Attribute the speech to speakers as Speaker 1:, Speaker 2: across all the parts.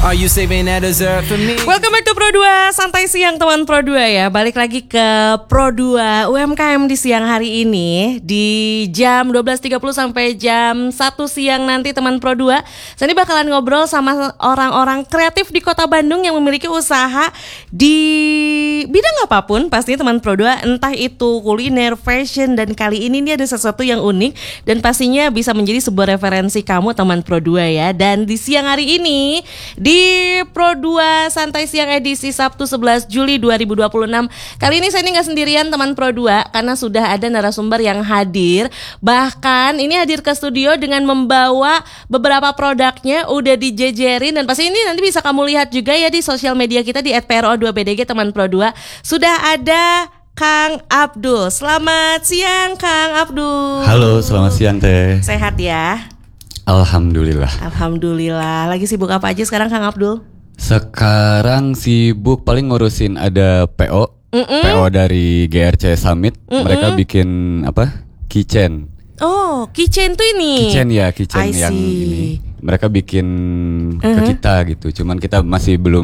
Speaker 1: Are you saving that dessert for me?
Speaker 2: Welcome back to Pro 2 Santai Siang teman Pro 2 ya. Balik lagi ke Pro 2 UMKM di siang hari ini di jam 12.30 sampai jam 1 siang nanti teman Pro 2. Saya ini bakalan ngobrol sama orang-orang kreatif di Kota Bandung yang memiliki usaha di bidang apapun pastinya teman Pro 2, entah itu kuliner, fashion, dan kali ini ada sesuatu yang unik dan pastinya bisa menjadi sebuah referensi kamu teman Pro 2 ya. Dan di siang hari ini di Pro 2 Santai Siang edisi Sabtu 11 Juli 2026. Kali ini saya nggak sendirian teman Pro 2 karena sudah ada narasumber yang hadir. Bahkan ini hadir ke studio dengan membawa beberapa produknya udah dijejerin dan pasti ini nanti bisa kamu lihat juga ya di sosial media kita di @pro2bdg teman Pro 2. Sudah ada Kang Abdul. Selamat siang Kang Abdul.
Speaker 3: Halo, selamat siang Teh.
Speaker 2: Sehat ya?
Speaker 3: Alhamdulillah.
Speaker 2: Alhamdulillah. Lagi sibuk apa aja sekarang Kang Abdul?
Speaker 3: Sekarang sibuk paling ngurusin ada PO. PO dari GRC Summit. Mereka bikin apa? Keychain.
Speaker 2: Oh, keychain tuh ini.
Speaker 3: Keychain yang ini. Mereka bikin ke kita gitu. Cuman kita masih belum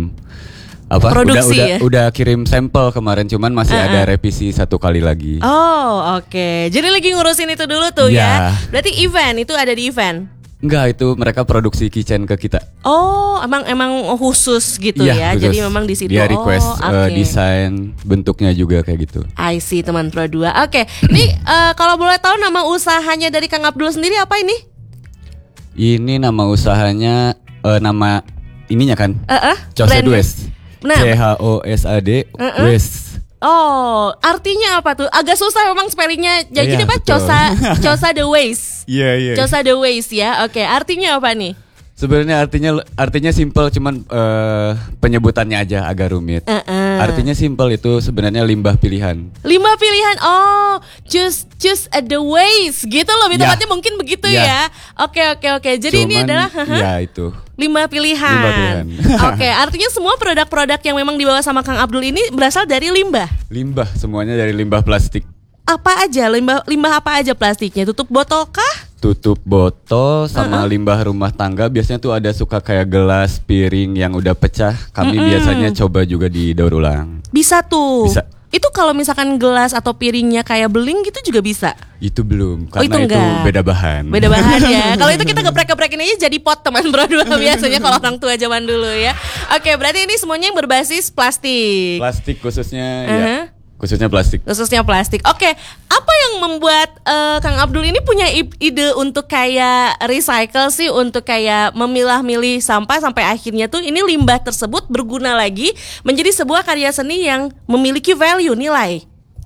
Speaker 2: produksi
Speaker 3: udah kirim sampel kemarin, cuman masih ada revisi satu kali lagi.
Speaker 2: Oh, oke. Jadi lagi ngurusin itu dulu tuh ya. Berarti event itu ada di event?
Speaker 3: Enggak, itu mereka produksi keychain ke kita.
Speaker 2: Oh, emang khusus gitu ya.
Speaker 3: Khusus.
Speaker 2: Jadi memang di situ.
Speaker 3: Dia request desain, bentuknya juga kayak gitu.
Speaker 2: I see teman Pro 2. Oke. Ini kalau boleh tahu nama usahanya dari Kang Abdul sendiri apa ini?
Speaker 3: Ini nama usahanya nama ininya kan? Chosad West.
Speaker 2: Nah,
Speaker 3: CHOSAD West.
Speaker 2: Oh, artinya apa tuh? Agak susah memang spellingnya. Jadi apa? Chosad West.
Speaker 3: Iya.
Speaker 2: Chosad West ya. Oke, artinya apa nih?
Speaker 3: Sebenarnya artinya simple, cuman penyebutannya aja agak rumit. Artinya simple, itu sebenarnya limbah pilihan.
Speaker 2: Limbah pilihan. Oh, choose the ways gitu loh. Tepatnya mungkin begitu ya. Oke. Jadi ini adalah
Speaker 3: itu.
Speaker 2: Limbah pilihan. Oke, artinya semua produk-produk yang memang dibawa sama Kang Abdul ini berasal dari limbah.
Speaker 3: Limbah, semuanya dari limbah plastik.
Speaker 2: Apa aja? Limbah apa aja plastiknya? Tutup botol kah?
Speaker 3: Tutup botol sama limbah rumah tangga. Biasanya tuh ada suka kayak gelas, piring yang udah pecah. Kami biasanya coba juga didaur ulang.
Speaker 2: Bisa tuh.
Speaker 3: Bisa.
Speaker 2: Itu kalau misalkan gelas atau piringnya kayak beling gitu juga bisa?
Speaker 3: Itu belum, karena itu beda bahan.
Speaker 2: Beda bahan ya. Kalau itu kita geprek-geprekin aja jadi pot teman Pro 2 biasanya kalau orang tua zaman dulu ya. Oke, berarti ini semuanya yang berbasis plastik.
Speaker 3: Plastik khususnya ya. Khususnya plastik. Oke, apa yang membuat Kang Abdul ini punya ide untuk kayak recycle sih, untuk kayak memilah-milih sampah sampai akhirnya tuh ini limbah tersebut berguna lagi menjadi sebuah karya seni yang memiliki value, nilai.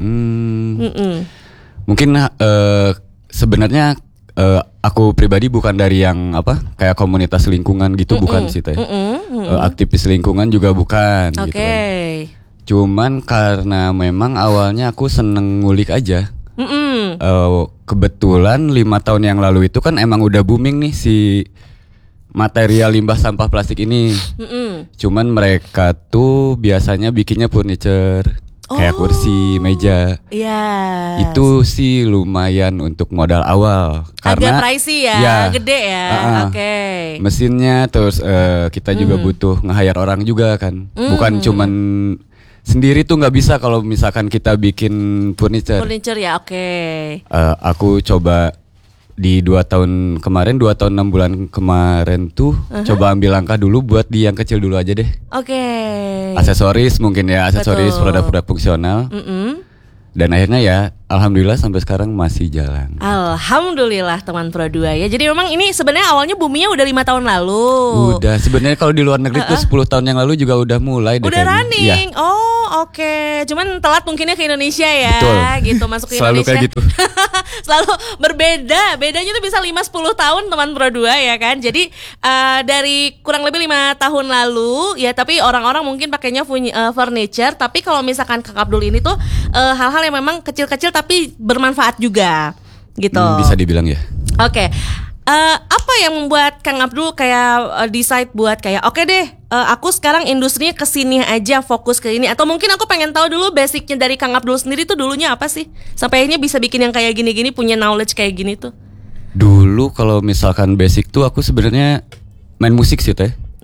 Speaker 3: Mungkin sebenarnya aku pribadi bukan dari yang kayak komunitas lingkungan gitu, bukan sih Teh. Aktivis lingkungan juga bukan.
Speaker 2: Oke.
Speaker 3: Gitu kan. Cuman karena memang awalnya aku seneng ngulik aja. Kebetulan 5 tahun yang lalu itu kan emang udah booming nih si material limbah sampah plastik ini. Cuman mereka tuh biasanya bikinnya furniture, kayak kursi, meja. Itu sih lumayan untuk modal awal.
Speaker 2: Agak pricey ya, gede ya. Oke.
Speaker 3: Mesinnya terus kita juga butuh nge-hire orang juga kan. Bukan cuman sendiri tuh nggak bisa kalau misalkan kita bikin furniture
Speaker 2: ya.
Speaker 3: Aku coba di 2 tahun 6 bulan kemarin tuh coba ambil langkah dulu buat di yang kecil dulu aja deh. Aksesoris mungkin ya, produk-produk fungsional. Dan akhirnya ya alhamdulillah sampai sekarang masih jalan.
Speaker 2: Alhamdulillah teman Pro 2 ya. Jadi memang ini sebenarnya awalnya boomingnya udah 5 tahun lalu.
Speaker 3: Udah, sebenarnya kalau di luar negeri tuh 10 tahun yang lalu juga udah mulai deh.
Speaker 2: Udah running.
Speaker 3: Ya.
Speaker 2: Oke. Cuman telat mungkinnya ke Indonesia ya.
Speaker 3: Betul.
Speaker 2: Gitu masuk ke
Speaker 3: selalu
Speaker 2: Indonesia.
Speaker 3: Kayak gitu.
Speaker 2: Selalu berbeda. Bedanya tuh bisa 5-10 tahun teman Pro 2 ya kan. Jadi dari kurang lebih 5 tahun lalu ya, tapi orang-orang mungkin pakainya furniture, tapi kalau misalkan Kang Abdul ini tuh hal-hal yang memang kecil-kecil tapi bermanfaat juga gitu.
Speaker 3: Bisa dibilang ya.
Speaker 2: Oke. Apa yang membuat Kang Abdul kayak decide buat kayak oke deh, aku sekarang industrinya kesini aja, fokus ke ini, atau mungkin aku pengen tahu dulu basicnya dari Kang Abdul sendiri tuh dulunya apa sih sampai akhirnya bisa bikin yang kayak gini-gini, punya knowledge kayak gini tuh?
Speaker 3: Dulu kalau misalkan basic tuh aku sebenarnya main musik sih Teh.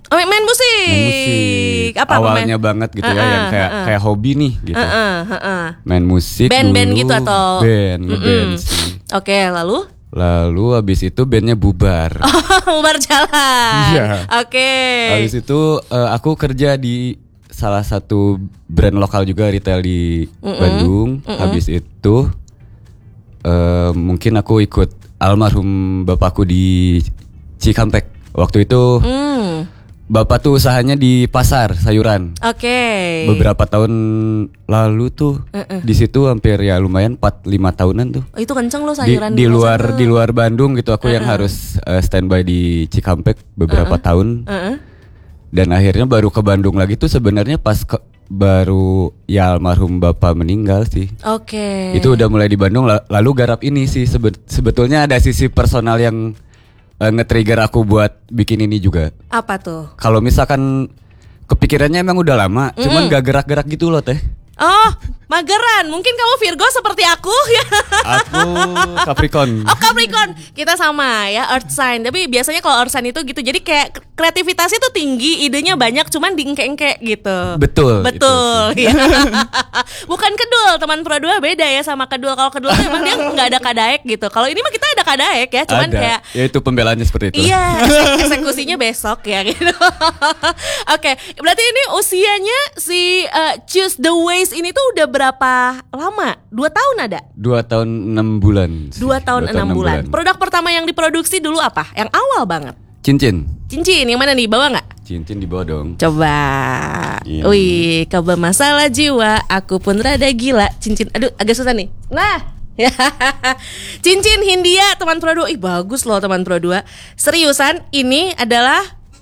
Speaker 2: Oh, main musik. Apa
Speaker 3: awalnya banget gitu ya, yang kayak hobi nih gitu. Main musik
Speaker 2: band
Speaker 3: dulu,
Speaker 2: gitu atau
Speaker 3: band sih.
Speaker 2: Oke, lalu
Speaker 3: habis itu bandnya bubar.
Speaker 2: Bubar jalan.
Speaker 3: Iya.
Speaker 2: Oke.
Speaker 3: Habis itu aku kerja di salah satu brand lokal juga retail di Bandung. Habis itu mungkin aku ikut almarhum bapakku di Cikampek. Waktu itu bapak tuh usahanya di pasar sayuran.
Speaker 2: Oke.
Speaker 3: Beberapa tahun lalu tuh di situ hampir ya lumayan 4-5 tahunan tuh.
Speaker 2: Itu kenceng loh sayuran
Speaker 3: di luar Bandung gitu, aku yang harus standby di Cikampek beberapa tahun. Dan akhirnya baru ke Bandung lagi tuh sebenarnya pas baru ya almarhum bapak meninggal sih.
Speaker 2: Oke.
Speaker 3: Itu udah mulai di Bandung, lalu garap ini sih sebetulnya ada sisi personal yang nge-trigger aku buat bikin ini juga.
Speaker 2: Apa tuh?
Speaker 3: Kalau misalkan kepikirannya emang udah lama, cuman gak gerak-gerak gitu loh teh.
Speaker 2: Oh, mageran. Mungkin kamu Virgo seperti aku ya.
Speaker 3: Aku Capricorn.
Speaker 2: Oh, Capricorn. Kita sama ya, Earth sign. Tapi biasanya kalau Earth sign itu gitu. Jadi kayak kreativitasnya tuh tinggi, idenya banyak, cuman diengke-engke gitu.
Speaker 3: Betul.
Speaker 2: Ya. Bukan kedul, teman Pro 2 beda ya sama kedul. Kalau kedul tuh emang dia nggak ada kadaek gitu. Kalau ini mah kita ada kadaek ya, cuman
Speaker 3: ada.
Speaker 2: kayak
Speaker 3: Ya itu pembelaannya seperti itu.
Speaker 2: Iya, eksekusinya besok ya gitu. Oke, berarti ini usianya si Choose the Ways ini tuh udah berapa lama? 2 tahun ada?
Speaker 3: 2 tahun 6 bulan.
Speaker 2: 2 tahun 6 bulan. Produk pertama yang diproduksi dulu apa? Yang awal banget?
Speaker 3: Cincin
Speaker 2: yang mana nih? Bawa nggak?
Speaker 3: Cincin di bawah dong.
Speaker 2: Coba.
Speaker 3: Ini.
Speaker 2: Wih, kau bermasalah jiwa, aku pun rada gila. Cincin, aduh agak susah nih. Nah, cincin Hindia teman Pro 2. Ih bagus loh teman Pro 2. Seriusan ini adalah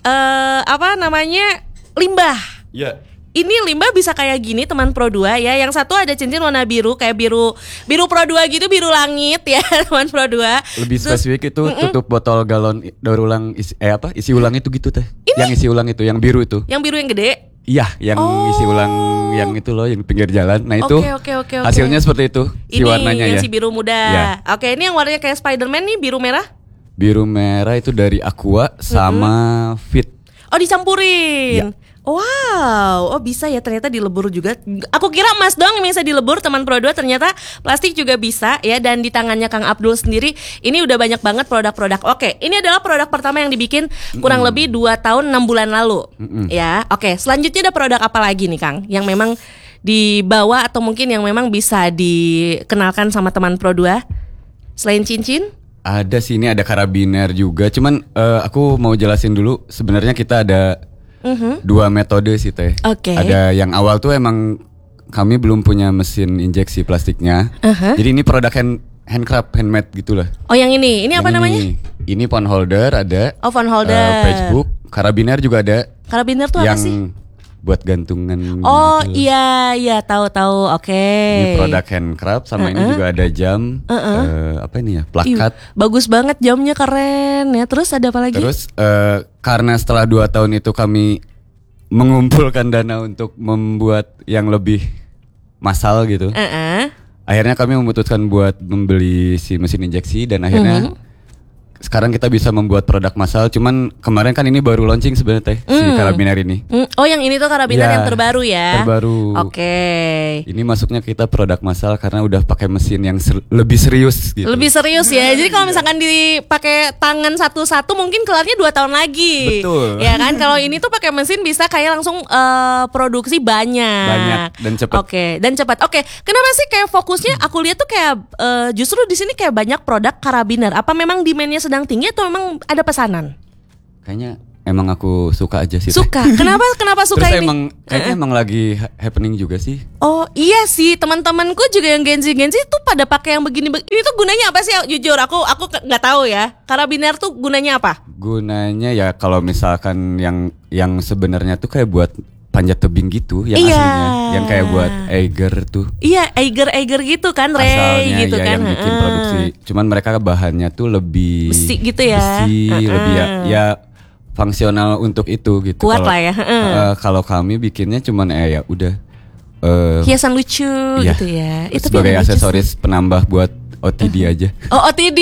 Speaker 2: apa namanya? Limbah.
Speaker 3: Ya.
Speaker 2: Ini limbah bisa kayak gini teman Pro 2 ya. Yang satu ada cincin warna biru, kayak biru Pro 2 gitu, biru langit ya teman Pro 2.
Speaker 3: Lebih spesifik itu tutup botol galon daur ulang isi ulang itu gitu teh.
Speaker 2: Ini?
Speaker 3: Yang isi ulang itu, yang biru itu.
Speaker 2: Yang biru yang gede.
Speaker 3: Iya, yang isi ulang yang itu loh, yang pinggir jalan. Nah itu
Speaker 2: Oke.
Speaker 3: hasilnya seperti itu.
Speaker 2: Ini
Speaker 3: warnanya
Speaker 2: yang
Speaker 3: ya.
Speaker 2: si biru muda.
Speaker 3: Ya.
Speaker 2: Oke, ini yang warnanya kayak Spider-Man nih, biru merah.
Speaker 3: Biru merah itu dari Aqua sama Fit.
Speaker 2: Oh dicampurin. Wow, oh bisa ya ternyata dilebur juga. Aku kira emas doang yang bisa dilebur teman Pro 2, ternyata plastik juga bisa ya. Dan di tangannya Kang Abdul sendiri ini udah banyak banget produk-produk. Oke, ini adalah produk pertama yang dibikin kurang lebih 2 tahun 6 bulan lalu. Ya, oke. Selanjutnya ada produk apa lagi nih Kang? Yang memang dibawa atau mungkin yang memang bisa dikenalkan sama teman Pro 2 selain cincin?
Speaker 3: Ada sih, ini ada karabiner juga. Cuman aku mau jelasin dulu. Sebenarnya kita ada 2 metode sih teh.
Speaker 2: Oke.
Speaker 3: Ada yang awal tuh emang kami belum punya mesin injeksi plastiknya. Jadi ini produk handcraft, handmade gitulah.
Speaker 2: Oh yang ini apa namanya?
Speaker 3: Ini phone holder ada.
Speaker 2: Oh phone holder.
Speaker 3: Pagebook, karabiner juga ada.
Speaker 2: Karabiner tuh
Speaker 3: yang
Speaker 2: apa sih?
Speaker 3: Buat gantungan.
Speaker 2: Oh
Speaker 3: gitu.
Speaker 2: iya tahu. Oke.
Speaker 3: Ini produk handcraft sama ini juga ada jam. Apa ini ya? Plakat.
Speaker 2: Bagus banget jamnya, keren ya. Terus ada apa lagi?
Speaker 3: Terus karena setelah 2 tahun itu kami mengumpulkan dana untuk membuat yang lebih massal gitu. Akhirnya kami memutuskan buat membeli si mesin injeksi dan akhirnya sekarang kita bisa membuat produk massal. Cuman kemarin kan ini baru launching sebenarnya teh si karabiner ini.
Speaker 2: Oh yang ini tuh karabiner yang terbaru ya?
Speaker 3: Terbaru.
Speaker 2: Oke.
Speaker 3: Ini masuknya kita produk massal karena udah pakai mesin yang lebih serius gitu.
Speaker 2: Lebih serius ya. Jadi kalau misalkan dipakai tangan satu-satu mungkin kelarnya 2 tahun lagi.
Speaker 3: Betul.
Speaker 2: Ya kan kalau ini tuh pakai mesin bisa kayak langsung produksi banyak
Speaker 3: dan cepat.
Speaker 2: Oke, dan cepat. Oke, kenapa sih kayak fokusnya aku lihat tuh kayak justru di sini kayak banyak produk karabiner. Apa memang demand-nya sedang tinggi atau memang ada pesanan?
Speaker 3: Kayaknya emang aku suka aja sih.
Speaker 2: Suka. Kenapa suka
Speaker 3: Terus
Speaker 2: ini?
Speaker 3: Kayaknya emang lagi happening juga sih.
Speaker 2: Oh iya sih, teman-temanku juga yang Gen Z tuh pada pakai yang begini. Ini tuh gunanya apa sih? Jujur aku nggak tahu ya. Karabiner tuh gunanya apa?
Speaker 3: Gunanya ya kalau misalkan yang sebenarnya tuh kayak buat panjat tebing gitu yang aslinya, yang kayak buat Eiger tuh.
Speaker 2: Iya, Eiger gitu kan, Ray
Speaker 3: asalnya,
Speaker 2: gitu
Speaker 3: ya,
Speaker 2: kan.
Speaker 3: yang bikin produksi. Cuman mereka bahannya tuh lebih
Speaker 2: besi gitu ya.
Speaker 3: Lebih ya fungsional untuk itu gitu.
Speaker 2: Kuat lah ya.
Speaker 3: Kalau kami bikinnya cuman ya udah
Speaker 2: hiasan lucu gitu ya.
Speaker 3: Itu sebagai aksesoris penambah buat
Speaker 4: OTD aja.
Speaker 3: Oh, OTD.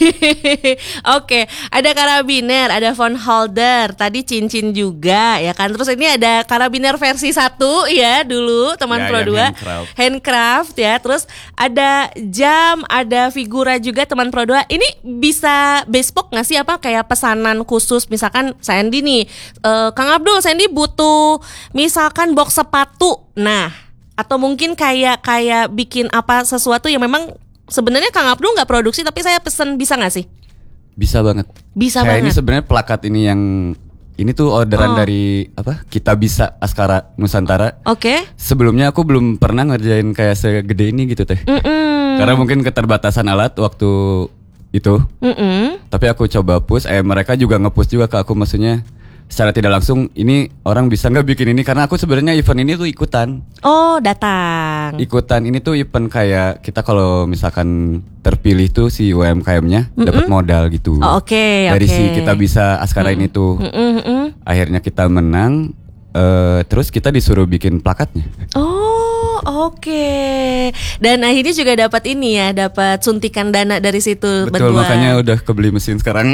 Speaker 3: Oke, ada karabiner, ada phone holder, tadi cincin juga ya kan. Terus ini ada karabiner versi 1 ya dulu teman Pro 2. Handcraft ya. Terus ada jam, ada figura juga teman Pro 2. Ini bisa bespoke nggak sih, apa kayak pesanan khusus? Misalkan Sandy nih, Kang Abdul, Sandy butuh misalkan box sepatu. Nah, atau mungkin kayak bikin apa sesuatu yang memang sebenarnya Kang Abdul nggak produksi tapi saya pesen, bisa nggak sih?
Speaker 4: Bisa banget.
Speaker 3: Bisa
Speaker 4: kayak
Speaker 3: banget.
Speaker 4: Ini sebenarnya plakat ini yang ini tuh orderan dari apa? Kita Bisa Askara Nusantara.
Speaker 3: Oke.
Speaker 4: Sebelumnya aku belum pernah ngerjain kayak segede ini gitu teh. Karena mungkin keterbatasan alat waktu itu. Tapi aku coba push. Mereka juga nge-push juga ke aku, maksudnya secara tidak langsung, ini orang bisa nggak bikin ini, karena aku sebenarnya event ini tuh ikutan.
Speaker 3: Oh, datang.
Speaker 4: Ikutan ini tuh event kayak kita kalau misalkan terpilih tuh si UMKM-nya dapat modal gitu.
Speaker 3: Oh, oke.
Speaker 4: Dari si Kita Bisa Askara ini tuh. Akhirnya kita menang, terus kita disuruh bikin plakatnya.
Speaker 3: Oh, oke. Dan akhirnya juga dapat ini ya, dapat suntikan dana dari situ.
Speaker 4: Betul,
Speaker 3: berdua.
Speaker 4: makanya udah kebeli mesin sekarang.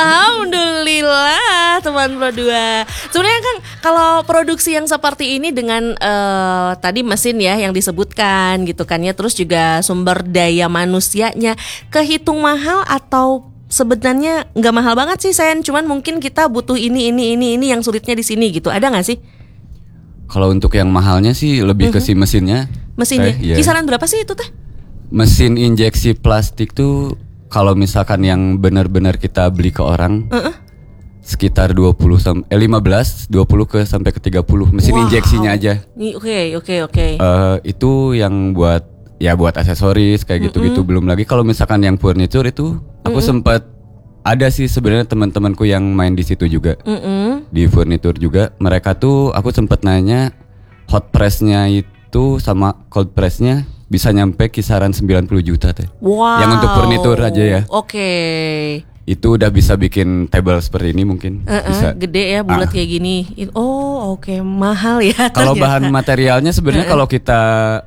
Speaker 3: Alhamdulillah teman Pro 2. Sebenarnya kan kalau produksi yang seperti ini dengan tadi mesin ya yang disebutkan gitu kan ya, terus juga sumber daya manusianya, kehitung mahal atau sebenarnya nggak mahal banget sih Sen, cuman mungkin kita butuh ini yang sulitnya di sini gitu, ada nggak sih?
Speaker 4: Kalau untuk yang mahalnya sih lebih ke si mesinnya.
Speaker 3: Mesinnya,
Speaker 4: iya.
Speaker 3: Kisaran berapa sih itu teh?
Speaker 4: Mesin injeksi plastik tuh kalau misalkan yang benar-benar kita beli ke orang, sekitar 15 20 ke sampai ke 30 mesin injeksinya aja.
Speaker 3: Oke.
Speaker 4: Itu yang buat aksesoris kayak gitu-gitu. Belum lagi kalau misalkan yang furniture itu aku sempat ada sih sebenarnya teman-temanku yang main di situ juga. Di furniture juga. Mereka tuh aku sempat nanya hot press-nya itu sama cold press-nya bisa nyampe kisaran 90 juta teh.
Speaker 3: Wow.
Speaker 4: Yang untuk furniture aja ya.
Speaker 3: Oke.
Speaker 4: Itu udah bisa bikin table seperti ini mungkin. Bisa.
Speaker 3: Gede ya, bulat kayak gini. Oh, oke, mahal ya.
Speaker 4: Kalau
Speaker 3: ternyata.
Speaker 4: bahan materialnya sebenarnya kalau kita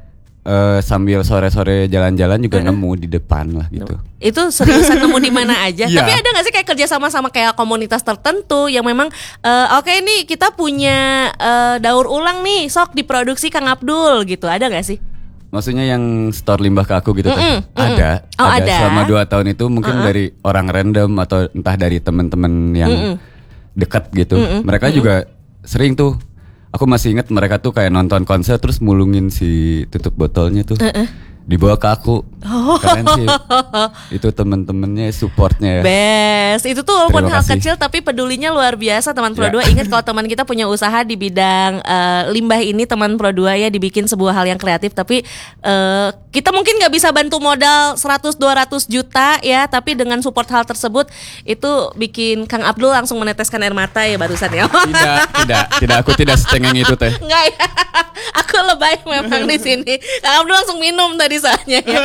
Speaker 4: sambil sore-sore jalan-jalan juga nemu di depan lah gitu.
Speaker 3: Itu seriusan nemu di mana aja.
Speaker 4: Iya.
Speaker 3: Tapi ada nggak sih kayak kerja sama kayak komunitas tertentu yang memang oke nih kita punya daur ulang nih, sok diproduksi Kang Abdul gitu. Ada nggak sih?
Speaker 4: Maksudnya yang store limbah ke aku gitu teh? Ada.
Speaker 3: Oh, ada.
Speaker 4: Selama 2 tahun itu mungkin dari orang random atau entah dari teman-teman yang dekat gitu. Mereka juga sering tuh. Aku masih ingat mereka tuh kayak nonton konser terus mulungin si tutup botolnya tuh. Dibawa ke aku. Keren sih. Itu temen-temennya supportnya ya.
Speaker 3: Best. Itu tuh walaupun
Speaker 4: Terima
Speaker 3: hal
Speaker 4: kasih.
Speaker 3: kecil tapi pedulinya luar biasa teman Pro 2.
Speaker 4: Ya.
Speaker 3: Ingat kalau teman kita punya usaha di bidang limbah ini, teman Pro 2 ya, dibikin sebuah hal yang kreatif, tapi kita mungkin nggak bisa bantu modal 100-200 juta ya, tapi dengan support hal tersebut itu bikin Kang Abdul langsung meneteskan air mata ya barusan ya.
Speaker 4: Tidak, aku tidak secengeng itu teh.
Speaker 3: Enggak ya. Aku lebay memang di sini. Kang Abdul langsung minum tadi saatnya ya.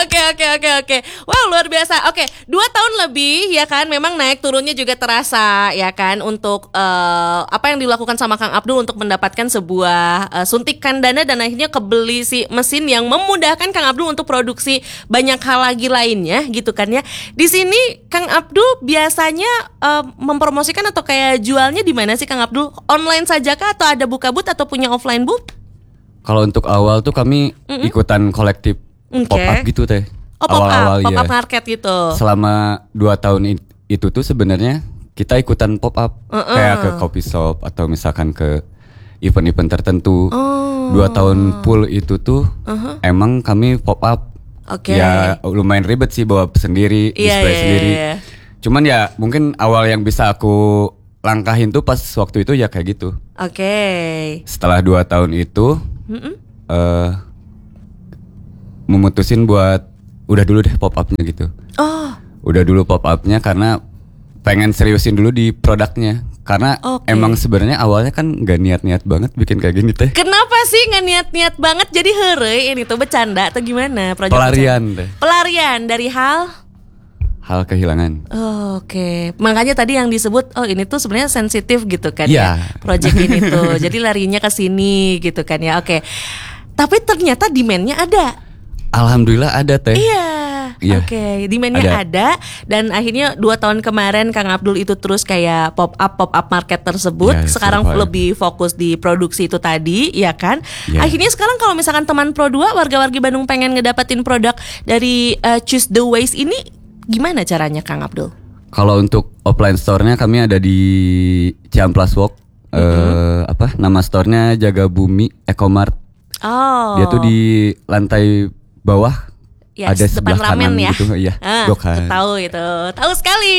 Speaker 3: Oke. Wow, luar biasa. Oke, 2 tahun lebih ya kan, memang naik turunnya juga terasa ya kan untuk apa yang dilakukan sama Kang Abdul untuk mendapatkan sebuah suntikan dana dan akhirnya kebeli si mesin yang memudahkan Kang Abdul untuk produksi banyak hal lagi lainnya gitu kan ya. Di sini Kang Abdul biasanya mempromosikan atau kayak jualnya di mana sih Kang Abdul? Online saja kah atau ada buka booth atau punya offline booth?
Speaker 4: Kalau untuk awal tuh kami ikutan kolektif pop-up gitu teh.
Speaker 3: Oh,
Speaker 4: Awal-awal
Speaker 3: pop-up
Speaker 4: ya.
Speaker 3: market gitu.
Speaker 4: Selama 2 tahun itu tuh sebenarnya kita ikutan pop-up kayak ke coffee shop atau misalkan ke event-event tertentu. 2 tahun full itu tuh emang kami pop-up.
Speaker 3: Oke.
Speaker 4: Ya lumayan ribet sih bawa sendiri, display sendiri. Cuman ya mungkin awal yang bisa aku langkahin tuh pas waktu itu ya kayak gitu.
Speaker 3: Oke.
Speaker 4: Setelah 2 tahun itu memutusin buat udah dulu deh pop-upnya gitu.
Speaker 3: Oh.
Speaker 4: Udah dulu pop-upnya karena pengen seriusin dulu di produknya. Karena emang sebenarnya awalnya kan gak niat-niat banget bikin kayak gini teh.
Speaker 3: Kenapa sih nggak niat-niat banget jadi heureuy ini tuh bercanda atau gimana? Project
Speaker 4: Pelarian teh.
Speaker 3: Pelarian dari hal
Speaker 4: Kehilangan.
Speaker 3: Oke. Makanya tadi yang disebut ini tuh sebenarnya sensitif gitu kan
Speaker 4: Iya.
Speaker 3: ya. Project ini tuh. Jadi larinya ke sini gitu kan ya. Oke. Tapi ternyata demand-nya ada.
Speaker 4: Alhamdulillah ada teh.
Speaker 3: Iya.
Speaker 4: Iya.
Speaker 2: Oke, demand-nya ada dan akhirnya 2 tahun kemarin Kang Abdul itu terus kayak pop up market tersebut.
Speaker 4: Ya,
Speaker 2: sekarang
Speaker 4: survive.
Speaker 2: lebih fokus di produksi itu tadi, ya kan?
Speaker 4: Ya.
Speaker 2: Akhirnya sekarang kalau misalkan teman Pro 2 warga-wargi Bandung pengen ngedapetin produk dari Choose the Ways ini gimana caranya Kang Abdul?
Speaker 4: Kalau untuk offline store-nya kami ada di Ciamplas Walk. Nama store-nya Jaga Bumi Ecomart.
Speaker 2: Oh.
Speaker 4: Dia tuh di lantai bawah.
Speaker 2: Ya,
Speaker 4: ada
Speaker 2: depan
Speaker 4: sebelah
Speaker 2: ramen
Speaker 4: kanan
Speaker 2: ya.
Speaker 4: gitu, iya. Gokan.
Speaker 2: Tahu sekali.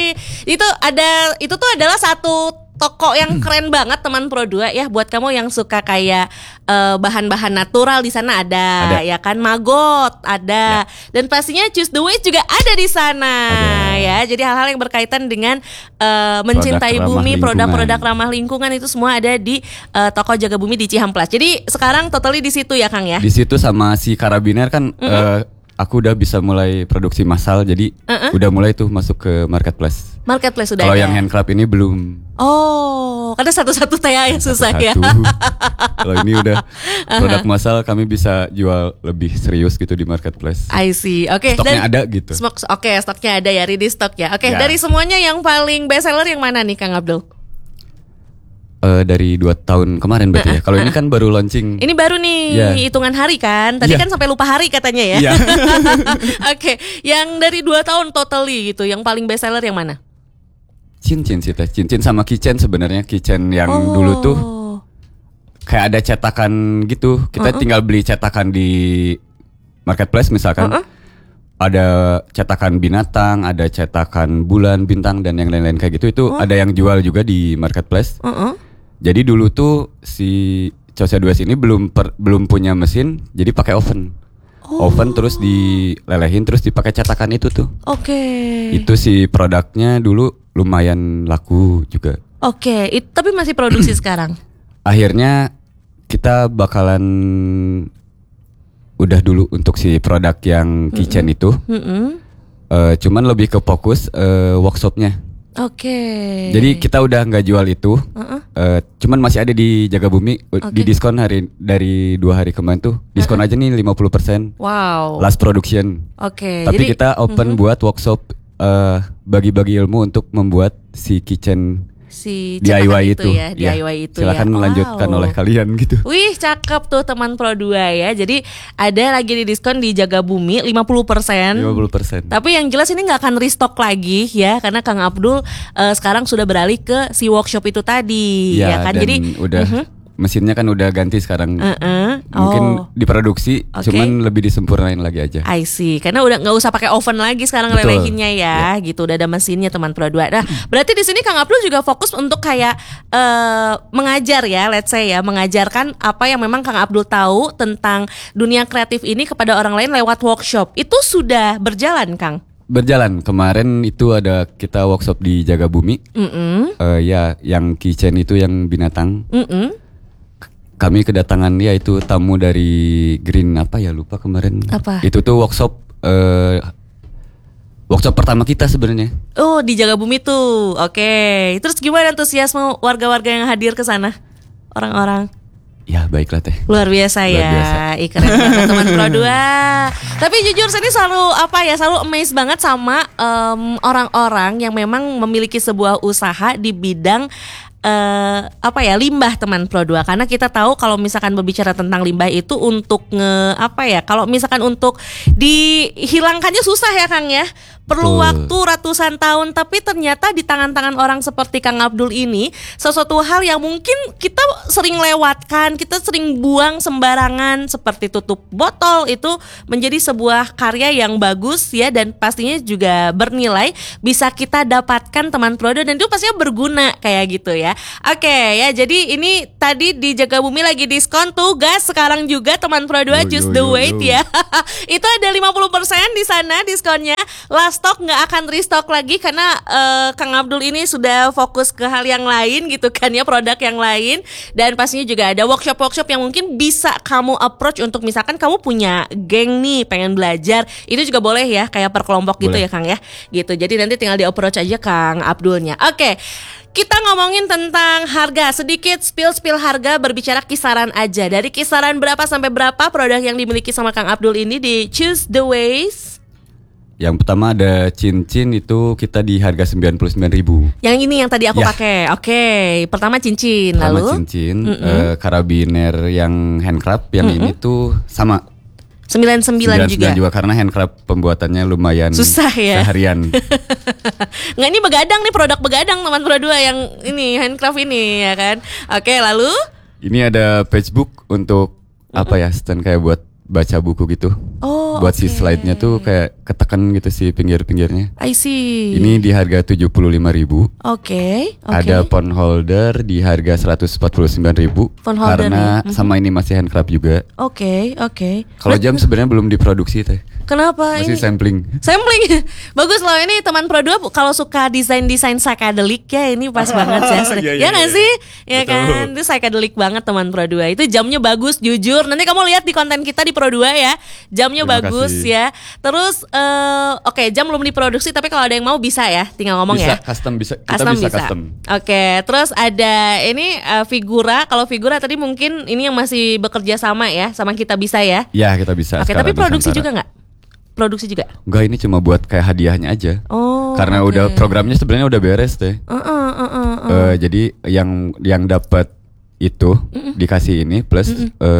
Speaker 2: Itu tuh adalah satu toko yang keren banget teman Pro 2 ya, buat kamu yang suka kayak bahan-bahan natural di sana ada ya kan, Magot ada dan pastinya Choose the Ways juga ada di sana ya. Jadi hal-hal yang berkaitan dengan mencintai bumi, produk-produk ramah lingkungan itu semua ada di toko Jaga Bumi di Cihamplas. Jadi sekarang totally di situ ya Kang ya.
Speaker 4: Di situ sama si karabiner kan aku udah bisa mulai produksi massal, jadi udah mulai tuh masuk ke marketplace.
Speaker 2: Marketplace sudah
Speaker 4: Kalau
Speaker 2: ada.
Speaker 4: yang handcraft ini belum.
Speaker 2: Oh, karena satu-satu teh ya susah ya.
Speaker 4: Kalau ini udah produk massal, kami bisa jual lebih serius gitu di marketplace.
Speaker 2: I see. Oke.
Speaker 4: Stoknya ada gitu.
Speaker 2: Oke, stoknya ada ya, ready stock ya. Oke,
Speaker 4: Ya.
Speaker 2: dari semuanya yang paling best seller yang mana nih Kang Abdul?
Speaker 4: Dari 2 tahun kemarin berarti ya. Kalau ini kan baru launching.
Speaker 2: Ini baru nih,
Speaker 4: Yeah.
Speaker 2: hitungan hari kan. Tadi
Speaker 4: Yeah.
Speaker 2: kan sampai lupa hari katanya ya.
Speaker 4: Yeah.
Speaker 2: Oke, yang dari 2 tahun totally gitu, yang paling best seller yang mana?
Speaker 4: Cincin sih teh. Cincin sama kitchen sebenarnya. Kitchen yang dulu tuh kayak ada cetakan gitu. Kita tinggal beli cetakan di marketplace misalkan. Ada cetakan binatang, ada cetakan bulan, bintang dan yang lain-lain kayak gitu. Itu ada yang jual juga di marketplace. Jadi dulu tuh si Choose the Ways ini belum punya mesin, jadi pakai oven. Oven terus dilelehin terus dipakai cetakan itu tuh.
Speaker 2: Oke.
Speaker 4: Itu si produknya dulu lumayan laku juga.
Speaker 2: Oke, tapi masih produksi sekarang.
Speaker 4: Akhirnya kita bakalan udah dulu untuk si produk yang kitchen itu. Cuman lebih ke fokus workshopnya.
Speaker 2: Oke.
Speaker 4: Jadi kita udah nggak jual itu. Cuman masih ada di Jaga Bumi di diskon dari 2 hari kemarin tuh. Diskon aja nih 50%.
Speaker 2: Wow.
Speaker 4: Last production.
Speaker 2: Oke.
Speaker 4: Tapi
Speaker 2: jadi,
Speaker 4: kita open buat workshop bagi-bagi ilmu untuk membuat si kitchen
Speaker 2: si
Speaker 4: DIY
Speaker 2: cetakan
Speaker 4: itu
Speaker 2: ya, DIY itu
Speaker 4: silakan
Speaker 2: ya.
Speaker 4: melanjutkan oleh kalian gitu.
Speaker 2: Wih, cakep tuh teman Pro 2 ya. Jadi ada lagi di diskon di Jaga Bumi 50%.
Speaker 4: 50%.
Speaker 2: Tapi yang jelas ini nggak akan restock lagi ya, karena Kang Abdul sekarang sudah beralih ke si workshop itu tadi ya kan.
Speaker 4: Dan
Speaker 2: Jadi
Speaker 4: udah mesinnya kan udah ganti sekarang. Mungkin diproduksi, cuman lebih disempurnain lagi aja.
Speaker 2: I see. Karena udah nggak usah pakai oven lagi sekarang
Speaker 4: Betul.
Speaker 2: lelehinnya ya, gitu. Udah ada mesinnya teman Pro 2. Nah, berarti di sini Kang Abdul juga fokus untuk kayak mengajar ya, let's say ya, mengajarkan apa yang memang Kang Abdul tahu tentang dunia kreatif ini kepada orang lain lewat workshop. Itu sudah berjalan, Kang?
Speaker 4: Berjalan. Kemarin itu ada kita workshop di Jaga Bumi. Ya, yang kitchen itu yang binatang. Kami kedatangan ya itu tamu dari Green apa ya, lupa kemarin.
Speaker 2: Apa?
Speaker 4: Itu tuh workshop pertama kita sebenarnya.
Speaker 2: Oh, di Jaga Bumi tuh. Oke. Terus gimana antusiasme warga-warga yang hadir ke sana? Orang-orang.
Speaker 4: Ya baiklah teh.
Speaker 2: Luar biasa
Speaker 4: Luar
Speaker 2: ya.
Speaker 4: biasa.
Speaker 2: Keren banget teman Pro 2. Tapi jujur saya ini selalu amazed banget sama orang-orang yang memang memiliki sebuah usaha di bidang limbah teman Pro 2. Karena kita tahu kalau misalkan berbicara tentang limbah itu untuk kalau misalkan untuk dihilangkannya susah ya Kang ya. Perlu waktu ratusan tahun, tapi ternyata di tangan-tangan orang seperti Kang Abdul ini sesuatu hal yang mungkin kita sering lewatkan, kita sering buang sembarangan seperti tutup botol itu menjadi sebuah karya yang bagus ya, dan pastinya juga bernilai, bisa kita dapatkan teman Pro 2 dan itu pastinya berguna kayak gitu ya. Oke ya, jadi ini tadi di Jaga Bumi lagi diskon tuh gas sekarang juga teman Pro 2 Choose the Ways ya. Itu ada 50% di sana diskonnya. Last stock nggak akan restock lagi karena Kang Abdul ini sudah fokus ke hal yang lain gitu kan ya, produk yang lain. Dan pastinya juga ada workshop-workshop yang mungkin bisa kamu approach untuk misalkan kamu punya geng nih pengen belajar, itu juga boleh ya, kayak per kelompok gitu ya Kang ya gitu. Jadi nanti tinggal di approach aja Kang Abdulnya. Oke, kita ngomongin tentang harga, sedikit spill harga, berbicara kisaran aja. Dari kisaran berapa sampai berapa produk yang dimiliki sama Kang Abdul ini di Choose the Ways?
Speaker 4: Yang pertama ada cincin itu kita di harga 99.000.
Speaker 2: Yang ini yang tadi aku pakai. Oke, pertama cincin,
Speaker 4: Pertama
Speaker 2: lalu
Speaker 4: cincin, karabiner yang handcraft, yang ini tuh sama
Speaker 2: 99 juga.
Speaker 4: karena handcraft pembuatannya lumayan
Speaker 2: Susah ya.
Speaker 4: seharian.
Speaker 2: Nggak, ini begadang nih, produk begadang teman Pro 2 yang ini handcraft ini ya kan. Oke, lalu
Speaker 4: Ini ada pagebook untuk apa ya, stand kayak buat baca buku gitu.
Speaker 2: Oh,
Speaker 4: buat si slide-nya tuh kayak ketekan gitu si pinggir-pinggirnya.
Speaker 2: I see.
Speaker 4: Ini di harga 75.000.
Speaker 2: Oke.
Speaker 4: Ada phone holder di harga 149.000.
Speaker 2: Phone holder
Speaker 4: karena
Speaker 2: nih.
Speaker 4: sama ini masih handcraft juga.
Speaker 2: Oke.
Speaker 4: Kalau jam sebenarnya belum diproduksi teh.
Speaker 2: Kenapa
Speaker 4: Masih
Speaker 2: ini?
Speaker 4: sampling.
Speaker 2: Sampling. Bagus loh ini teman Pro 2 kalau suka desain psychedelic ya ini pas banget ya. Ya nggak sih? Ya
Speaker 4: Betul.
Speaker 2: kan? Itu psychedelic banget teman Pro 2. Itu jamnya bagus jujur. Nanti kamu lihat di konten kita di Pro 2 ya. Jamnya
Speaker 4: Terima
Speaker 2: bagus
Speaker 4: kasih.
Speaker 2: ya. Terus oke, jam belum diproduksi tapi kalau ada yang mau bisa ya. Tinggal ngomong
Speaker 4: Bisa
Speaker 2: ya.
Speaker 4: custom, bisa. Kita bisa custom.
Speaker 2: Oke, terus ada ini Figura. Kalau Figura tadi mungkin ini yang masih bekerja sama ya sama kita bisa ya.
Speaker 4: Ya, kita bisa.
Speaker 2: Oke,
Speaker 4: sekarang
Speaker 2: tapi produksi
Speaker 4: Nusantara.
Speaker 2: juga nggak? Produksi juga.
Speaker 4: Enggak, ini cuma buat kayak hadiahnya aja.
Speaker 2: Oh.
Speaker 4: Karena
Speaker 2: oke.
Speaker 4: udah programnya sebenarnya udah beres teh. Jadi yang dapat itu dikasih ini plus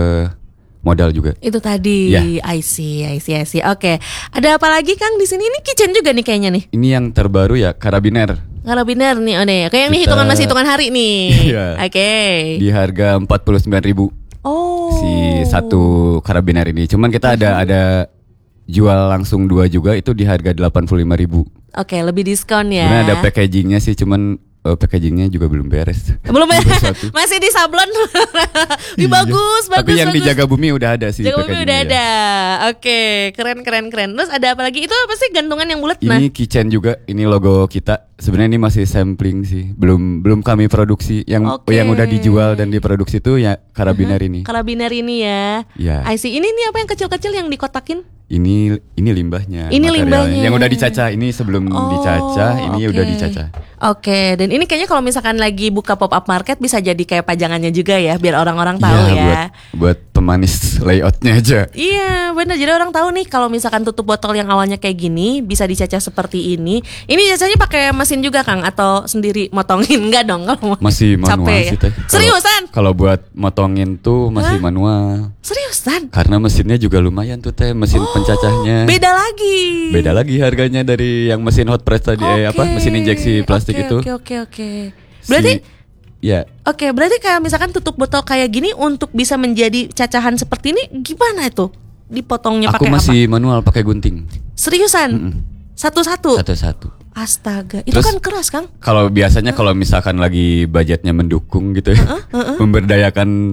Speaker 4: modal juga.
Speaker 2: Itu tadi.
Speaker 4: Ya.
Speaker 2: I see. Oke. Ada apa lagi Kang di sini? Ini kitchen juga nih kayaknya nih.
Speaker 4: Ini yang terbaru ya, karabiner.
Speaker 2: Karabiner nih, nih. Kayak yang nih
Speaker 4: Kita-
Speaker 2: masih hitungan hari nih.
Speaker 4: Iya.
Speaker 2: Oke.
Speaker 4: Di harga 49.000
Speaker 2: Oh.
Speaker 4: si satu karabiner ini. Cuman kita ada jual langsung 2 juga, itu di harga 85.000.
Speaker 2: Oke, lebih diskon ya.
Speaker 4: Sebenarnya ada packagingnya sih, cuman packagingnya juga belum beres.
Speaker 2: Belum ya?
Speaker 4: Nomor 1.
Speaker 2: Masih di sablon. Wih,
Speaker 4: Iya.
Speaker 2: bagus.
Speaker 4: Tapi yang di
Speaker 2: bagus.
Speaker 4: Jaga Bumi udah ada sih
Speaker 2: Jaga Bumi
Speaker 4: packagingnya
Speaker 2: udah
Speaker 4: ya.
Speaker 2: ada. Oke, keren. Terus ada apa lagi? Itu apa sih gantungan yang bulat? Nah,
Speaker 4: Ini keychain juga, ini logo kita. Sebenarnya ini masih sampling sih, belum kami produksi.
Speaker 2: Oke.
Speaker 4: Yang udah dijual dan diproduksi itu ya karabiner ini.
Speaker 2: karabiner ini ya.
Speaker 4: Ya.
Speaker 2: I see. Ini nih apa yang kecil-kecil yang dikotakin?
Speaker 4: Ini limbahnya.
Speaker 2: Ini
Speaker 4: materialnya.
Speaker 2: limbahnya.
Speaker 4: Yang udah dicaca, ini sebelum dicacah, ini
Speaker 2: oke.
Speaker 4: udah dicaca.
Speaker 2: Oke, dan ini kayaknya kalau misalkan lagi buka pop up market bisa jadi kayak pajangannya juga ya, biar orang-orang tahu ya.
Speaker 4: buat pemanis layoutnya aja.
Speaker 2: Iya, benar. Jadi orang tahu nih kalau misalkan tutup botol yang awalnya kayak gini bisa dicacah seperti ini. Ini biasanya pakai mesin juga Kang atau sendiri motongin? Enggak dong kalau mau.
Speaker 4: Masih manual
Speaker 2: Capek
Speaker 4: sih
Speaker 2: ya?
Speaker 4: teh.
Speaker 2: Seriusan?
Speaker 4: Kalau buat motongin tuh masih manual.
Speaker 2: Seriusan?
Speaker 4: Karena mesinnya juga lumayan tuh teh, mesin pencacahnya.
Speaker 2: Beda lagi.
Speaker 4: Beda lagi harganya dari yang mesin hot press tadi, mesin injeksi plastik itu.
Speaker 2: Oke. Berarti
Speaker 4: Ya,
Speaker 2: Oke, berarti kayak misalkan tutup botol kayak gini untuk bisa menjadi cacahan seperti ini gimana itu? Dipotongnya
Speaker 4: aku
Speaker 2: pakai
Speaker 4: masih manual pakai gunting.
Speaker 2: Seriusan? Satu-satu?
Speaker 4: Satu-satu.
Speaker 2: Astaga, itu
Speaker 4: Terus-
Speaker 2: kan keras Kang.
Speaker 4: Kalau biasanya kalau misalkan lagi budgetnya mendukung gitu ya, memberdayakan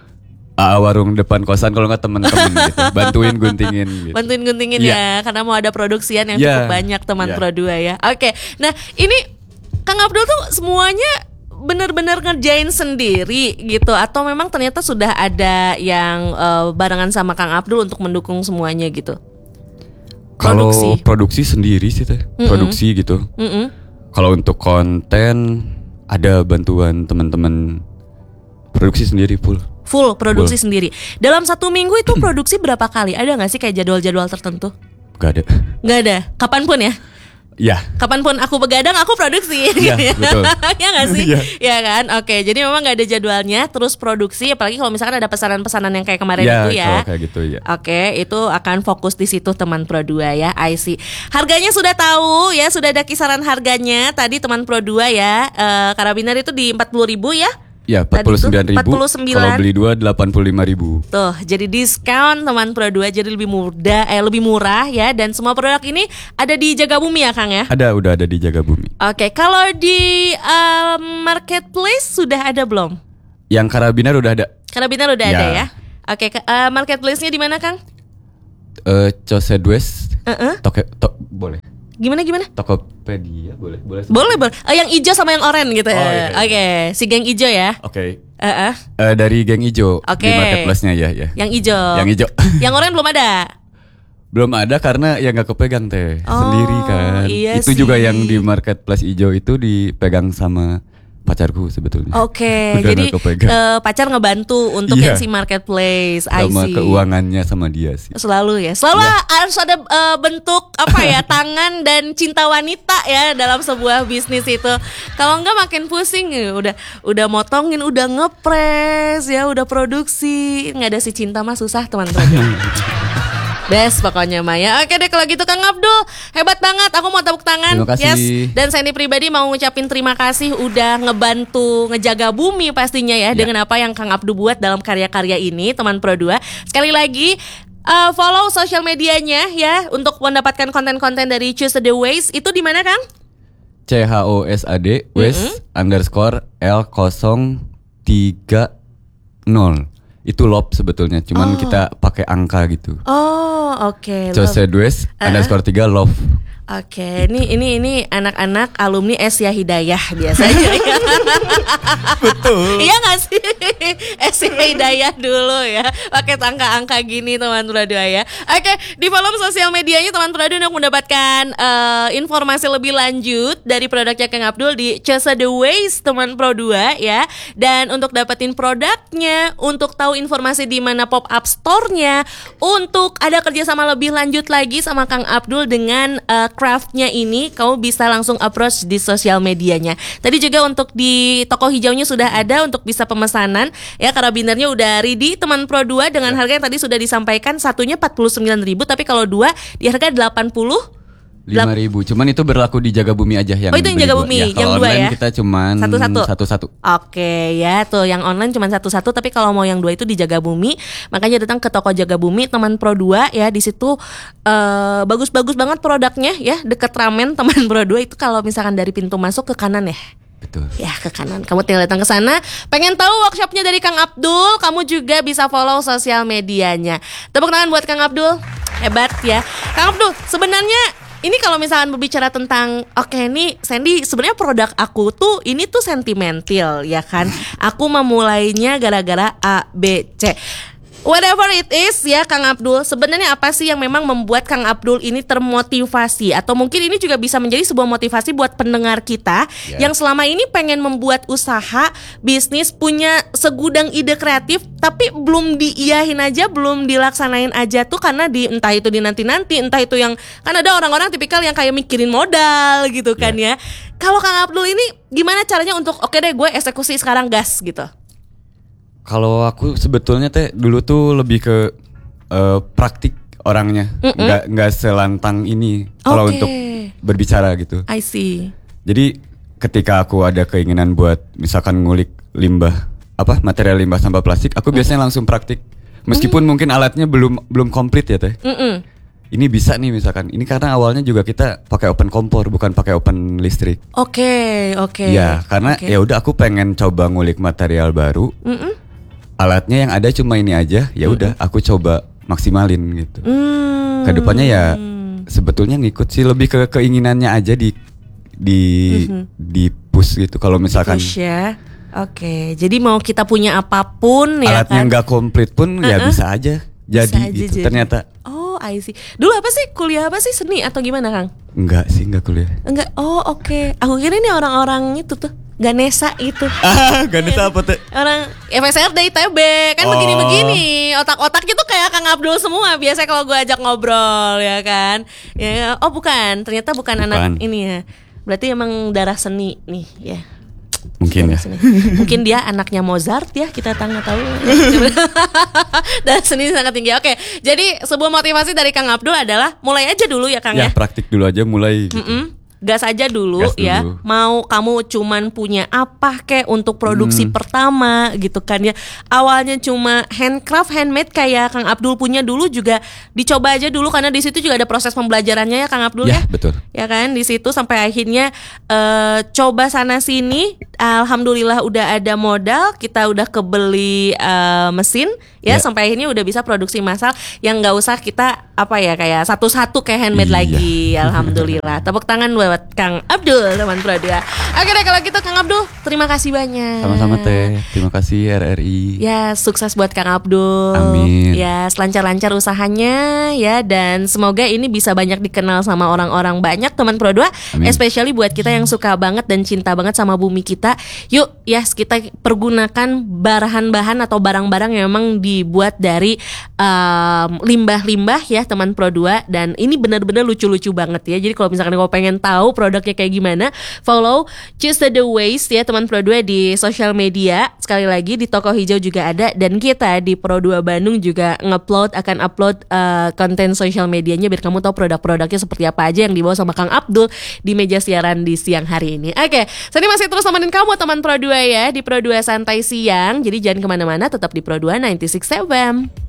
Speaker 4: warung depan kosan kalau nggak temen-temen gitu, bantuin guntingin gitu.
Speaker 2: Bantuin guntingin
Speaker 4: Iya.
Speaker 2: ya, karena mau ada produksian yang
Speaker 4: Iya.
Speaker 2: cukup banyak teman
Speaker 4: Iya.
Speaker 2: Pro 2 ya. Oke, nah ini Kang Abdul tuh semuanya benar-benar ngerjain sendiri gitu atau memang ternyata sudah ada yang barengan sama Kang Abdul untuk mendukung semuanya gitu?
Speaker 4: Kalau produksi sendiri sih teh, produksi gitu.
Speaker 2: Mm-mm.
Speaker 4: Kalau untuk konten ada bantuan teman-teman, produksi sendiri full.
Speaker 2: Full produksi sendiri. Dalam satu minggu itu produksi berapa kali? Ada nggak sih kayak jadwal-jadwal tertentu?
Speaker 4: Gak ada.
Speaker 2: Nggak ada. Kapanpun ya?
Speaker 4: Ya,
Speaker 2: Kapanpun aku begadang, aku produksi.
Speaker 4: Iya, betul.
Speaker 2: Ya nggak sih?
Speaker 4: Iya.
Speaker 2: Ya kan? Oke, jadi memang nggak ada jadwalnya. Terus produksi, apalagi kalau misalkan ada pesanan-pesanan yang kayak kemarin
Speaker 4: ya
Speaker 2: itu ya.
Speaker 4: kalau kayak gitu ya.
Speaker 2: Oke, itu akan fokus di situ teman Pro 2 ya. I see. Harganya sudah tahu ya, sudah ada kisaran harganya. Tadi teman Pro 2 ya, karabiner itu di 40.000 ya.
Speaker 4: Ya,
Speaker 2: Tadi tuh
Speaker 4: 49.000.
Speaker 2: 49.
Speaker 4: Kalau beli 2 85.000.
Speaker 2: Tuh, jadi diskon teman Pro 2 jadi lebih lebih murah ya, dan semua produk ini ada di Jaga Bumi ya Kang ya.
Speaker 4: Udah ada di Jaga Bumi.
Speaker 2: Oke, kalau di marketplace sudah ada belum?
Speaker 4: Yang karabiner udah ada.
Speaker 2: Karabiner udah
Speaker 4: Ya.
Speaker 2: ada ya. Oke, marketplace-nya di mana Kang?
Speaker 4: Cosedwest. Boleh.
Speaker 2: Gimana?
Speaker 4: Tokopedia boleh.
Speaker 2: Boleh. Yang hijau sama yang oranye gitu ya.
Speaker 4: Oh, iya.
Speaker 2: Oke, si geng hijau ya.
Speaker 4: Oke.
Speaker 2: Heeh.
Speaker 4: Dari geng ijo
Speaker 2: Oke.
Speaker 4: di marketplace-nya ya.
Speaker 2: Yang hijau.
Speaker 4: Yang hijau.
Speaker 2: Yang oranye belum ada.
Speaker 4: Belum ada karena ya nggak kepegang teh
Speaker 2: Oh,
Speaker 4: sendiri kan.
Speaker 2: iya
Speaker 4: Itu juga
Speaker 2: sih.
Speaker 4: yang di marketplace ijo itu dipegang sama pacarku sebetulnya.
Speaker 2: Oke,
Speaker 4: Udah
Speaker 2: jadi
Speaker 4: nggak kepegang.
Speaker 2: pacar ngebantu untuk
Speaker 4: Iya.
Speaker 2: Etsy Marketplace. I
Speaker 4: Sama
Speaker 2: see.
Speaker 4: keuangannya sama dia sih.
Speaker 2: Selalu harus ada bentuk apa ya tangan dan cinta wanita ya dalam sebuah bisnis itu. Kalau enggak makin pusing ya, udah motongin, udah ngepres ya, udah produksi, nggak ada si cinta mah susah teman-teman. Best pokoknya Maya. Oke deh kalau gitu Kang Abdul, hebat banget. Aku mau tepuk tangan.
Speaker 4: Terima kasih.
Speaker 2: Yes. Dan Sandy pribadi mau ngucapin terima kasih udah ngebantu ngejaga bumi pastinya ya, dengan apa yang Kang Abdul buat dalam karya-karya ini, teman Pro 2. Sekali lagi follow sosial medianya ya untuk mendapatkan konten-konten dari Choose the Ways. Itu di mana Kang?
Speaker 4: CHOSAD Ways _ L030. Itu love sebetulnya, cuman kita pakai angka gitu.
Speaker 2: Oh, oke.
Speaker 4: CHOSAD Ways _3 love.
Speaker 2: Oke, ini anak-anak alumni Asia Hidayah biasanya.
Speaker 4: Betul.
Speaker 2: Iya nggak sih? Asia Hidayah dulu ya, pakai angka-angka gini teman Pro 2 ya. Oke, di follow sosial medianya teman Pro 2 untuk mendapatkan informasi lebih lanjut dari produknya Kang Abdul di Choose the Ways teman Pro 2 ya. Dan untuk dapetin produknya, untuk tahu informasi di mana pop up store-nya, untuk ada kerjasama lebih lanjut lagi sama Kang Abdul dengan craftnya ini, kamu bisa langsung approach di sosial medianya. Tadi juga untuk di toko hijaunya sudah ada untuk bisa pemesanan ya, karabinernya udah ready teman Pro 2 dengan harga yang tadi sudah disampaikan, satunya 49.000 tapi kalau dua di harga
Speaker 4: 5.000. Cuman itu berlaku di Jaga Bumi aja yang.
Speaker 2: Oh itu yang Jaga Bumi,
Speaker 4: ya,
Speaker 2: yang dua
Speaker 4: online
Speaker 2: ya.
Speaker 4: kita cuman satu-satu.
Speaker 2: Oke ya, tuh yang online cuman satu-satu, tapi kalau mau yang dua itu di Jaga Bumi. Makanya datang ke toko Jaga Bumi teman Pro 2 ya, di situ bagus-bagus banget produknya ya, deket Ramen teman Pro 2 itu kalau misalkan dari pintu masuk ke kanan ya.
Speaker 4: Betul.
Speaker 2: Ya ke kanan, kamu tinggal datang ke sana. Pengen tahu workshopnya dari Kang Abdul, kamu juga bisa follow sosial medianya. Tepuk tangan buat Kang Abdul, hebat ya. Kang Abdul, sebenarnya ini kalau misalkan berbicara tentang nih Sandy, sebenarnya produk aku tuh ini tuh sentimental ya kan. Aku memulainya gara-gara A, B, C. Whatever it is ya Kang Abdul, sebenarnya apa sih yang memang membuat Kang Abdul ini termotivasi? Atau mungkin ini juga bisa menjadi sebuah motivasi buat pendengar kita yang selama ini pengen membuat usaha, bisnis, punya segudang ide kreatif tapi belum diiyahin aja, belum dilaksanain aja tuh karena entah itu di nanti-nanti, entah itu yang kan ada orang-orang tipikal yang kayak mikirin modal gitu kan ya. Kalau Kang Abdul ini gimana caranya untuk oke deh gue eksekusi sekarang gas gitu?
Speaker 4: Kalau aku sebetulnya dulu tuh lebih ke praktik orangnya, nggak selantang ini kalau untuk berbicara gitu.
Speaker 2: I see.
Speaker 4: Jadi ketika aku ada keinginan buat misalkan ngulik material limbah sampah plastik, aku biasanya langsung praktik. Meskipun mungkin alatnya belum komplit ya Teh. Ini bisa nih misalkan. Ini karena awalnya juga kita pakai open kompor, bukan pakai open listrik.
Speaker 2: Oke.
Speaker 4: Ya, karena ya udah aku pengen coba ngulik material baru. Alatnya yang ada cuma ini aja, ya udah aku coba maksimalin gitu. Kedepannya ya sebetulnya ngikut sih, lebih ke keinginannya aja di push gitu. Kalau misalkan
Speaker 2: push ya. Oke, jadi mau kita punya apapun ya
Speaker 4: alatnya
Speaker 2: kan,
Speaker 4: nggak komplit pun ya bisa aja jadi
Speaker 2: Bisa aja
Speaker 4: gitu.
Speaker 2: jadi.
Speaker 4: Ternyata
Speaker 2: I see. Dulu apa sih, kuliah apa sih, seni atau gimana Kang?
Speaker 4: enggak kuliah.
Speaker 2: Enggak. Oke. Aku kira ini orang-orang itu tuh Ganesa itu.
Speaker 4: Ganesa apa tuh?
Speaker 2: Orang FSRD ITB kan begini-begini, otak-otaknya tuh kayak Kang Abdul semua. Biasanya kalau gue ajak ngobrol ya kan. Ya, bukan, ternyata bukan anak ini ya. Berarti emang darah seni nih ya.
Speaker 4: Mungkin ya.
Speaker 2: Mungkin dia anaknya Mozart ya, kita nggak tahu. Dan seni sangat tinggi. Oke, jadi sebuah motivasi dari Kang Abdul adalah mulai aja dulu ya Kang ya.
Speaker 4: Praktik dulu aja mulai. Gitu.
Speaker 2: Gas aja dulu ya. Mau kamu cuman punya apa kek untuk produksi pertama gitu kan ya. Awalnya cuma handcraft, handmade kayak Kang Abdul punya dulu, juga dicoba aja dulu karena di situ juga ada proses pembelajarannya ya Kang Abdul ya.
Speaker 4: Betul.
Speaker 2: Ya kan, di situ sampai akhirnya coba sana sini. Alhamdulillah udah ada modal, kita udah kebeli mesin ya, sampai akhirnya udah bisa produksi massal yang nggak usah kita kayak satu-satu kayak handmade lagi. Alhamdulillah. Tepuk tangan buat buat Kang Abdul, teman Pro 2. Oke deh kalau gitu Kang Abdul, terima kasih banyak.
Speaker 4: Sama-sama Teh. Terima kasih RRI.
Speaker 2: Ya, sukses buat Kang Abdul.
Speaker 4: Amin.
Speaker 2: Ya, selancar-lancar usahanya ya, dan semoga ini bisa banyak dikenal sama orang-orang banyak teman Pro 2.
Speaker 4: Amin.
Speaker 2: Especially buat kita yang suka banget dan cinta banget sama bumi kita. Yuk, ya kita pergunakan bahan-bahan atau barang-barang yang memang dibuat dari limbah-limbah ya teman Pro 2, dan ini benar-benar lucu-lucu banget ya. Jadi kalau misalkan kau pengen tahu produknya kayak gimana, follow Choose the Waste ya teman Pro 2 di sosial media. Sekali lagi di Toko Hijau juga ada, dan kita di Pro 2 Bandung juga akan upload konten sosial medianya biar kamu tahu produk-produknya seperti apa aja yang dibawa sama Kang Abdul di meja siaran di siang hari ini. Oke, saya masih terus temenin kamu teman Pro 2 ya di Pro 2 Santai Siang. Jadi jangan kemana-mana, tetap di Pro 2 96 FM.